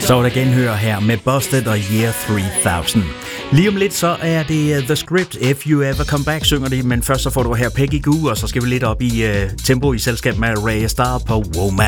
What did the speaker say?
Så er der genhør her med Busted og Year 3000. Lige om lidt så er det The Script, If You Ever Come Back, synger de, men først så får du her Peggy Gou, og så skal vi lidt op i tempo i selskab med Ray Starr på Woman.